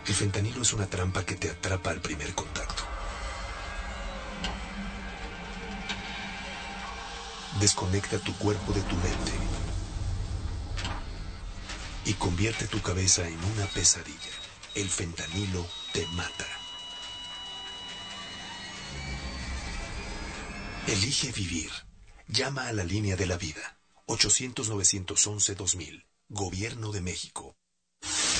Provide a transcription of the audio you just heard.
El fentanilo es una trampa que te atrapa al primer contacto. Desconecta tu cuerpo de tu mente y convierte tu cabeza en una pesadilla. El fentanilo te mata. Elige vivir. Llama a la línea de la vida. 800-911-2000. Gobierno de México.